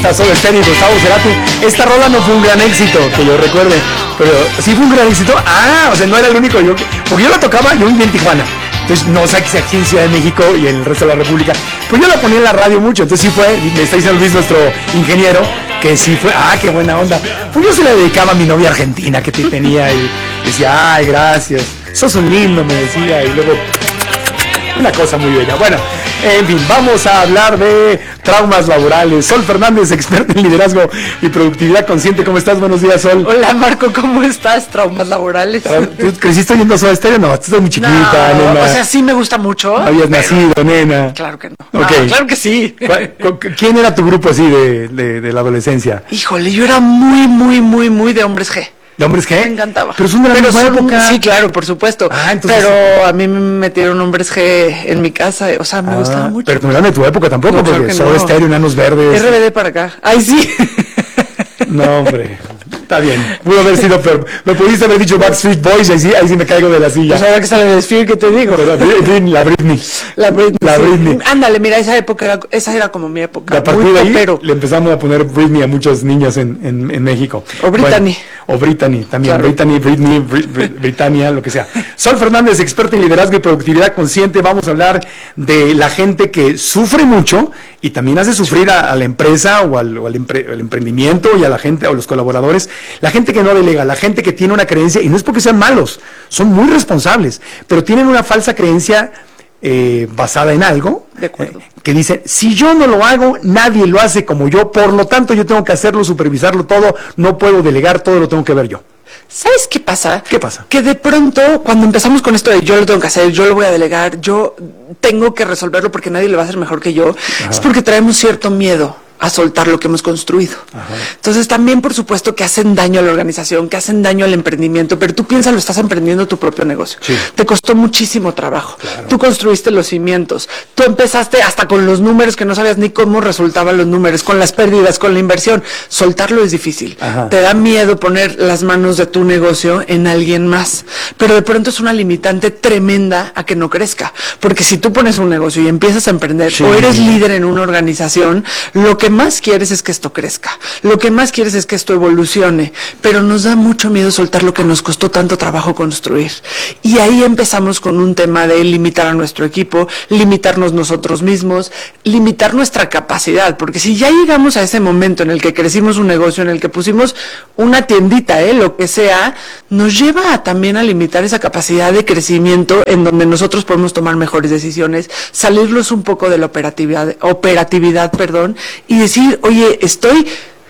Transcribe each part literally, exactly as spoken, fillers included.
está Soda Stereo y Gustavo Cerati. Esta rola no fue un gran éxito, que yo recuerde, pero sí fue un gran éxito. Ah, o sea, no era el único yo, porque yo la tocaba, yo vivía en Tijuana. Entonces, no sé si aquí en Ciudad de México y en el resto de la República. Pues yo la ponía en la radio mucho. Entonces sí fue, me está diciendo Luis, nuestro ingeniero, que sí fue, ah, qué buena onda. Pues yo se la dedicaba a mi novia argentina que te tenía y decía, ay, gracias. Sos un lindo, me decía. Y luego, una cosa muy bella. Bueno, en fin, vamos a hablar de traumas laborales. Sol Fernández, experta en liderazgo y productividad consciente. ¿Cómo estás? Buenos días, Sol. Hola, Marco, ¿cómo estás? Traumas laborales. ¿Tú creciste oyendo Soda Stereo? No, tú estás muy chiquita, no, nena. O sea, sí me gusta mucho. No habías pero... nacido, nena. Claro que no. Okay. No, claro que sí. ¿Quién era tu grupo así de, de, de la adolescencia? Híjole, yo era muy, muy, muy, muy de Hombres G. ¿De Hombres G? Me encantaba. Pero es una pero misma época. Sí, claro, por supuesto. Ah, entonces... Pero a mí me metieron Hombres G en mi casa, o sea, me ah, gustaba mucho. Pero no eran de tu época tampoco, no, porque Soda Stereo, Enanos Verdes. R B D para acá. Ay, sí. No, hombre. Está bien, pudo haber sido peor. Me pudiste haber dicho Backstreet Boys, ahí sí, ahí sí me caigo de la silla. Pues ahora que sale el desfile, ¿qué te digo? La Britney. La Britney. La Britney. La Britney. Sí. Ándale, mira, esa época era, esa era como mi época. A partir de ahí pero... le empezamos a poner Britney a muchas niñas en, en, en México. O Brittany. Bueno, o Brittany, también. Claro. Brittany, Britney, Brit, Brit, Britannia, lo que sea. Sol Fernández, experta en liderazgo y productividad consciente. Vamos a hablar de la gente que sufre mucho y también hace sufrir a, a la empresa o al, o al, empre, al emprendimiento y a la gente, o los colaboradores. La gente que no delega, la gente que tiene una creencia, y no es porque sean malos, son muy responsables, pero tienen una falsa creencia eh, basada en algo, de acuerdo. Eh, que dice, si yo no lo hago, nadie lo hace como yo, por lo tanto yo tengo que hacerlo, supervisarlo todo, no puedo delegar, todo lo tengo que ver yo. ¿Sabes qué pasa? ¿Qué pasa? Que de pronto, cuando empezamos con esto de yo lo tengo que hacer, yo lo voy a delegar, yo tengo que resolverlo porque nadie lo va a hacer mejor que yo, ajá, es porque traemos cierto miedo a soltar lo que hemos construido. Ajá. Entonces también, por supuesto, que hacen daño a la organización, que hacen daño al emprendimiento, pero tú piensas, lo estás emprendiendo tu propio negocio. Sí. Te costó muchísimo trabajo. Claro. Tú construiste los cimientos. Tú empezaste hasta con los números que no sabías ni cómo resultaban los números, con las pérdidas, con la inversión. Soltarlo es difícil. Ajá. Te da miedo poner las manos de tu negocio en alguien más, pero de pronto es una limitante tremenda a que no crezca. Porque si tú pones un negocio y empiezas a emprender, sí, o eres líder en una organización, lo que más quieres es que esto crezca, lo que más quieres es que esto evolucione, pero nos da mucho miedo soltar lo que nos costó tanto trabajo construir. Y ahí empezamos con un tema de limitar a nuestro equipo, limitarnos nosotros mismos, limitar nuestra capacidad, porque si ya llegamos a ese momento en el que crecimos un negocio, en el que pusimos una tiendita, eh, lo que sea, nos lleva a, también a limitar esa capacidad de crecimiento en donde nosotros podemos tomar mejores decisiones, salirnos un poco de la operatividad, operatividad, perdón, y decir, oye, estoy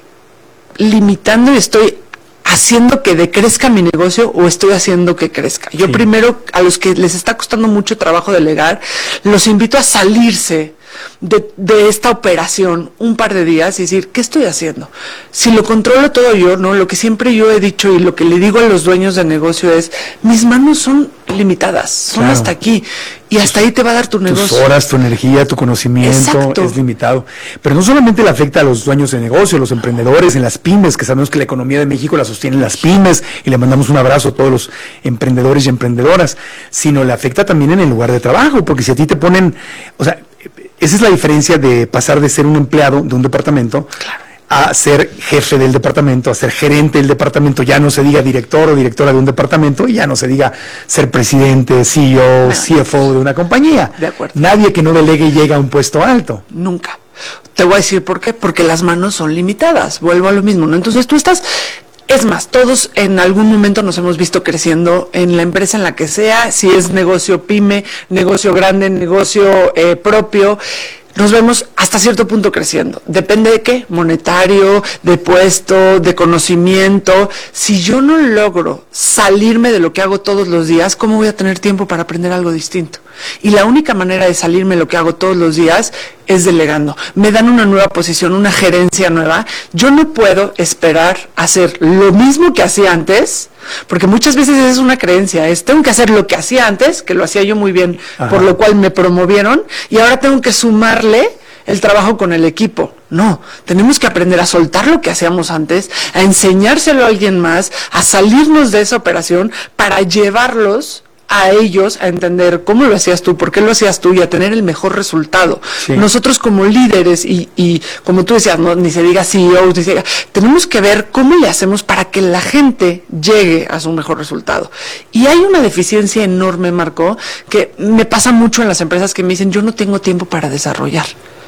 limitando y estoy haciendo que decrezca mi negocio o estoy haciendo que crezca. Yo sí. Primero, a los que les está costando mucho trabajo delegar, los invito a salirse de, de esta operación un par de días y decir, ¿qué estoy haciendo? Si lo controlo todo yo, ¿no? Lo que siempre yo he dicho y lo que le digo a los dueños de negocio es, mis manos son limitadas, son claro. hasta aquí. Y hasta ahí te va a dar tu negocio. Tus horas, tu energía, tu conocimiento. Exacto. Es limitado. Pero no solamente le afecta a los dueños de negocio, a los emprendedores, en las pymes, que sabemos que la economía de México la sostienen las pymes, y le mandamos un abrazo a todos los emprendedores y emprendedoras, sino le afecta también en el lugar de trabajo, porque si a ti te ponen, o sea, esa es la diferencia de pasar de ser un empleado de un departamento, claro, a ser jefe del departamento, a ser gerente del departamento, ya no se diga director o directora de un departamento, y ya no se diga ser presidente, C E O, no. C F O de una compañía. De acuerdo. Nadie que no delegue llega a un puesto alto. Nunca. Te voy a decir por qué, porque las manos son limitadas, vuelvo a lo mismo, ¿no? Entonces tú estás... Es más, todos en algún momento nos hemos visto creciendo en la empresa en la que sea, si es negocio pyme, negocio grande, negocio eh, propio, nos vemos hasta cierto punto creciendo. Depende de qué, monetario, de puesto, de conocimiento. Si yo no logro salirme de lo que hago todos los días, ¿cómo voy a tener tiempo para aprender algo distinto? Y la única manera de salirme de lo que hago todos los días es delegando. Me dan una nueva posición, una gerencia nueva. Yo no puedo esperar hacer lo mismo que hacía antes, porque muchas veces esa es una creencia, es tengo que hacer lo que hacía antes, que lo hacía yo muy bien, ajá, por lo cual me promovieron, y ahora tengo que sumarle el trabajo con el equipo. No, tenemos que aprender a soltar lo que hacíamos antes, a enseñárselo a alguien más, a salirnos de esa operación para llevarlos a ellos a entender cómo lo hacías tú, por qué lo hacías tú y a tener el mejor resultado. Sí. Nosotros como líderes y, y como tú decías, no, ni se diga C E Os, ni se diga, tenemos que ver cómo le hacemos para que la gente llegue a su mejor resultado. Y hay una deficiencia enorme, Marco, que me pasa mucho en las empresas que me dicen, yo no tengo tiempo para desarrollar.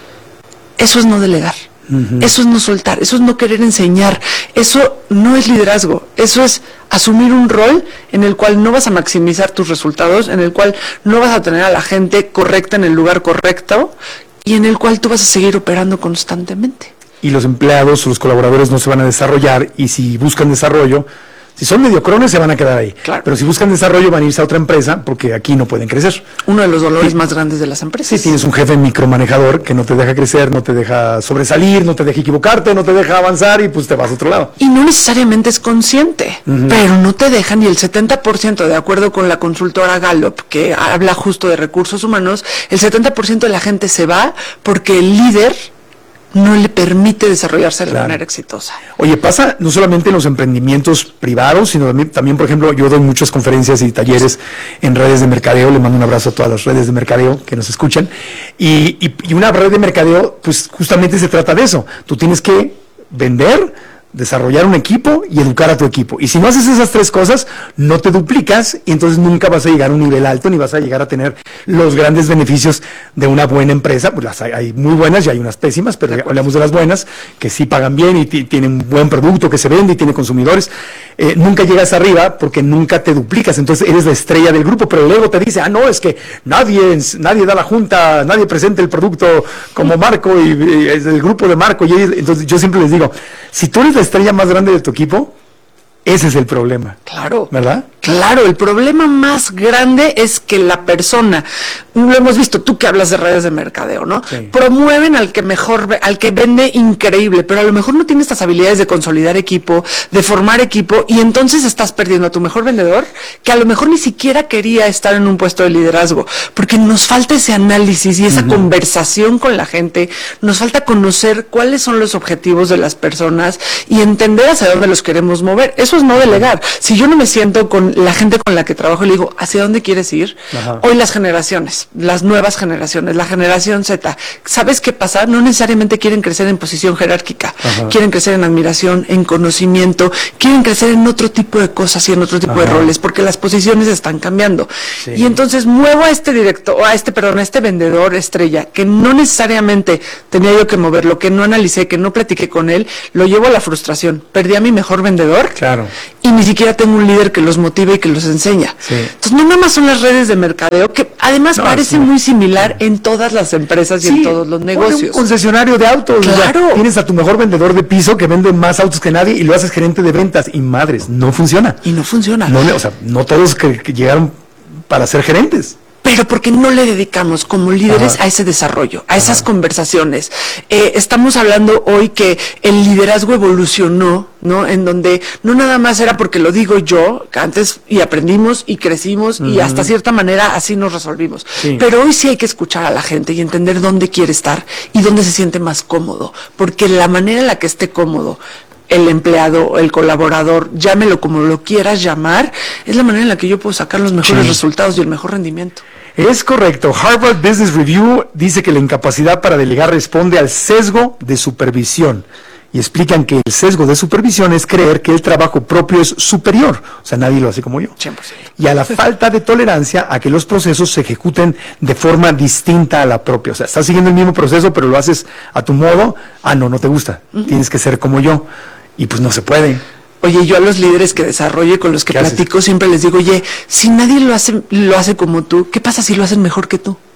Eso es no delegar. Uh-huh. Eso es no soltar, eso es no querer enseñar, eso no es liderazgo, eso es asumir un rol en el cual no vas a maximizar tus resultados, en el cual no vas a tener a la gente correcta en el lugar correcto y en el cual tú vas a seguir operando constantemente. Y los empleados, los colaboradores no se van a desarrollar, y si buscan desarrollo, si son mediocrones se van a quedar ahí. Claro. Pero si buscan desarrollo van a irse a otra empresa porque aquí no pueden crecer. Uno de los dolores sí. más grandes de las empresas. Sí, tienes un jefe micromanejador que no te deja crecer, no te deja sobresalir, no te deja equivocarte, no te deja avanzar y pues te vas a otro lado. Y no necesariamente es consciente, uh-huh. pero no te dejan, y el setenta por ciento, de acuerdo con la consultora Gallup, que habla justo de recursos humanos, el setenta por ciento de la gente se va porque el líder no le permite desarrollarse de claro. manera exitosa. Oye, pasa no solamente en los emprendimientos privados, sino también, también, por ejemplo, yo doy muchas conferencias y talleres en redes de mercadeo. Le mando un abrazo a todas las redes de mercadeo que nos escuchan. Y, y, y una red de mercadeo, pues justamente se trata de eso. Tú tienes que vender, desarrollar un equipo y educar a tu equipo. Y si no haces esas tres cosas, no te duplicas y entonces nunca vas a llegar a un nivel alto ni vas a llegar a tener los grandes beneficios de una buena empresa. Pues las hay, hay muy buenas y hay unas pésimas, pero hablamos de las buenas, que sí pagan bien y t- tienen un buen producto que se vende y tiene consumidores. Eh, nunca llegas arriba porque nunca te duplicas, entonces eres la estrella del grupo, pero el ego te dice, ah, no, es que nadie, nadie da la junta, nadie presenta el producto como Marco y, y es el grupo de Marco. Y entonces yo siempre les digo, si tú eres la estrella más grande de tu equipo, ese es el problema. Claro. ¿Verdad? Claro, el problema más grande es que la persona, lo hemos visto, tú que hablas de redes de mercadeo, ¿no? Sí. Promueven al que mejor, al que vende increíble, pero a lo mejor no tiene estas habilidades de consolidar equipo, de formar equipo, y entonces estás perdiendo a tu mejor vendedor, que a lo mejor ni siquiera quería estar en un puesto de liderazgo, porque nos falta ese análisis y esa uh-huh. conversación con la gente, nos falta conocer cuáles son los objetivos de las personas y entender hacia dónde los queremos mover. Eso es no delegar. Si yo no me siento con la gente con la que trabajo y le digo, ¿hacia dónde quieres ir? Ajá. Hoy las generaciones, las nuevas generaciones, la generación Z, ¿sabes qué pasa? No necesariamente quieren crecer en posición jerárquica, Ajá. quieren crecer en admiración, en conocimiento, quieren crecer en otro tipo de cosas y en otro tipo Ajá. de roles, porque las posiciones están cambiando. Sí. Y entonces muevo a este director, o a este, perdón, a este vendedor estrella, que no necesariamente tenía yo que moverlo, que no analicé, que no platiqué con él, lo llevo a la frustración. Perdí a mi mejor vendedor. Claro. Y ni siquiera tengo un líder que los motive y que los enseña. Sí. Entonces, no nada más son las redes de mercadeo, que además no, parece sí. muy similar en todas las empresas y sí. en todos los negocios. Un concesionario de autos. Claro. O sea, tienes a tu mejor vendedor de piso que vende más autos que nadie y lo haces gerente de ventas. Y madres, no funciona. Y no funciona. No, o sea, no todos que, que llegaron para ser gerentes. Pero porque no le dedicamos como líderes Ajá. a ese desarrollo, a Ajá. esas conversaciones. Eh, estamos hablando hoy que el liderazgo evolucionó, ¿no? En donde no nada más era porque lo digo yo, que antes y aprendimos y crecimos uh-huh. y hasta cierta manera así nos resolvimos. Sí. Pero hoy sí hay que escuchar a la gente y entender dónde quiere estar y dónde se siente más cómodo, porque la manera en la que esté cómodo el empleado, el colaborador, llámelo como lo quieras llamar, es la manera en la que yo puedo sacar los mejores sí. resultados y el mejor rendimiento. Es correcto. Harvard Business Review dice que la incapacidad para delegar responde al sesgo de supervisión. Y explican que el sesgo de supervisión es creer que el trabajo propio es superior. O sea, nadie lo hace como yo. cien por ciento. Y a la falta de tolerancia a que los procesos se ejecuten de forma distinta a la propia. O sea, estás siguiendo el mismo proceso, pero lo haces a tu modo. Ah, no, no te gusta. Uh-huh. Tienes que ser como yo. Y pues no se puede. Oye, yo a los líderes que desarrollo y con los que platico haces? siempre les digo, oye, si nadie lo hace, lo hace como tú, ¿qué pasa si lo hacen mejor que tú?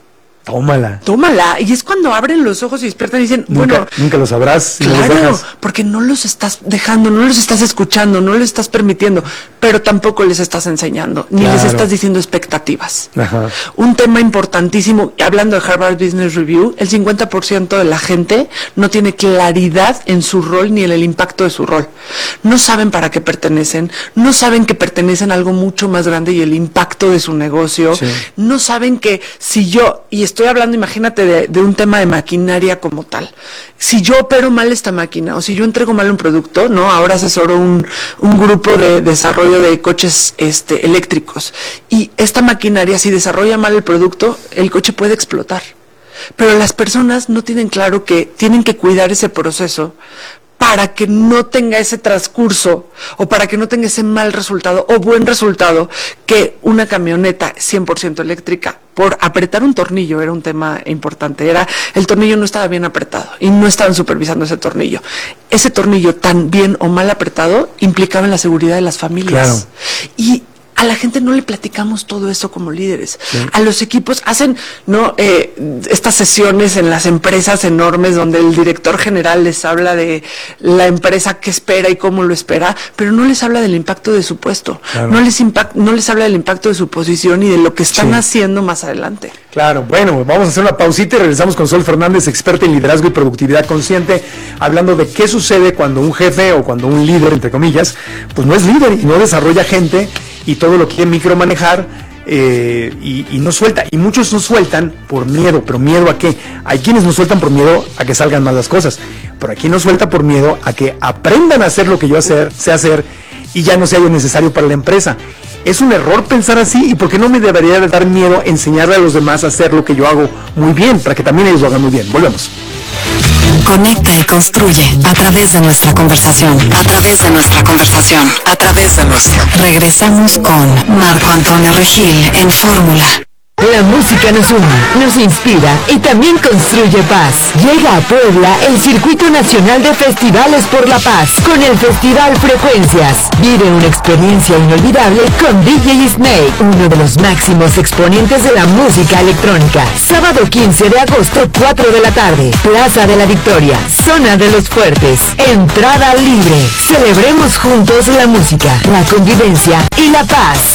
Tómala. Tómala. Y es cuando abren los ojos y despiertan y dicen, nunca, bueno. Nunca lo sabrás. Si claro, no los porque no los estás dejando, no los estás escuchando, no les estás permitiendo, pero tampoco les estás enseñando, ni claro. les estás diciendo expectativas. Ajá. Un tema importantísimo, hablando de Harvard Business Review, el cincuenta por ciento de la gente no tiene claridad en su rol ni en el impacto de su rol. No saben para qué pertenecen, no saben que pertenecen a algo mucho más grande y el impacto de su negocio, sí. no saben que si yo, y estoy hablando, imagínate, de, de un tema de maquinaria como tal. Si yo opero mal esta máquina o si yo entrego mal un producto, ¿no? Ahora asesoro un, un grupo de desarrollo de coches este, eléctricos y esta maquinaria, si desarrolla mal el producto, el coche puede explotar. Pero las personas no tienen claro que tienen que cuidar ese proceso para que no tenga ese transcurso o para que no tenga ese mal resultado o buen resultado que una camioneta cien por ciento eléctrica, por apretar un tornillo, era un tema importante, era el tornillo no estaba bien apretado y no estaban supervisando ese tornillo. Ese tornillo tan bien o mal apretado implicaba en la seguridad de las familias. Claro. Y a la gente no le platicamos todo eso como líderes. Sí. A los equipos hacen no eh, estas sesiones en las empresas enormes donde el director general les habla de la empresa que espera y cómo lo espera, pero no les habla del impacto de su puesto, claro. no les impact, no les habla del impacto de su posición y de lo que están sí. haciendo más adelante. Claro, bueno, vamos a hacer una pausita y regresamos con Sol Fernández, experta en liderazgo y productividad consciente, hablando de qué sucede cuando un jefe o cuando un líder, entre comillas, pues no es líder y no desarrolla gente y todo lo quiere micromanejar eh, y, y no suelta. Y muchos no sueltan por miedo, pero ¿miedo a qué? Hay quienes no sueltan por miedo a que salgan mal las cosas, pero aquí no suelta por miedo a que aprendan a hacer lo que yo hacer, sé hacer y ya no sea necesario para la empresa. Es un error pensar así, y ¿por qué no me debería de dar miedo enseñarle a los demás a hacer lo que yo hago muy bien, para que también ellos lo hagan muy bien? Volvemos. Conecta y construye a través de nuestra conversación, a través de nuestra conversación, a través de nuestra. Regresamos con Marco Antonio Regil en Fórmula. La música nos une, nos inspira y también construye paz. Llega a Puebla el Circuito Nacional de Festivales por la Paz con el Festival Frecuencias. Vive una experiencia inolvidable con D J Snake, uno de los máximos exponentes de la música electrónica. Sábado quince de agosto, cuatro de la tarde, Plaza de la Victoria, Zona de los Fuertes. Entrada libre. Celebremos juntos la música, la convivencia y la paz.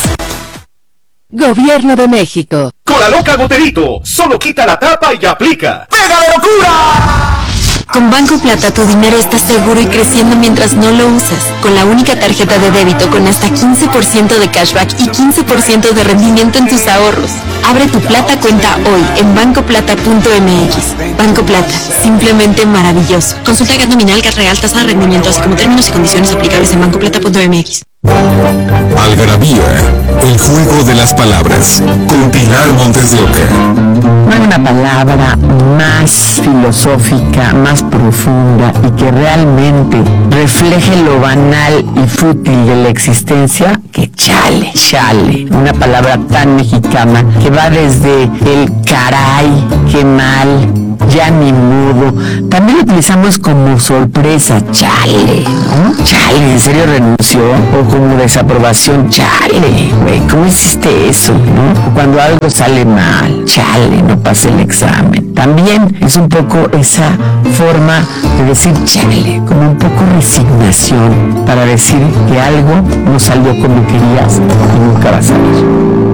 Gobierno de México. Con la loca Goterito, solo quita la tapa y aplica. ¡Pega la locura! Con Banco Plata tu dinero está seguro y creciendo mientras no lo usas. Con la única tarjeta de débito con hasta quince por ciento de cashback y quince por ciento de rendimiento en tus ahorros. Abre tu Plata cuenta hoy en banco plata punto m x. Banco Plata, simplemente maravilloso. Consulta el gas nominal, gas real, tasa de rendimiento, así como términos y condiciones aplicables en banco plata punto m x. Algarabía, el juego de las palabras, con Pilar Montes de Oca. No hay una palabra más filosófica, más profunda y que realmente refleje lo banal y fútil de la existencia que chale, chale. Una palabra tan mexicana que va desde el caray, qué mal, ya ni modo. También lo utilizamos como sorpresa, chale, ¿no? Chale, ¿en serio renunció? O como desaprobación, chale, güey, ¿cómo hiciste eso, no? O cuando algo sale mal, chale, no pasé el examen. También es un poco esa forma de decir chale, como un poco resignación para decir que algo no salió como querías y nunca va a salir.